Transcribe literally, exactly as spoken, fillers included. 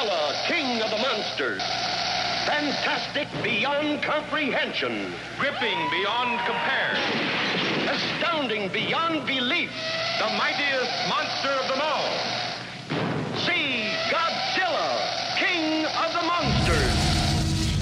Godzilla, king of the monsters. Fantastic beyond comprehension. Gripping beyond compare. Astounding beyond belief. The mightiest monster of them all.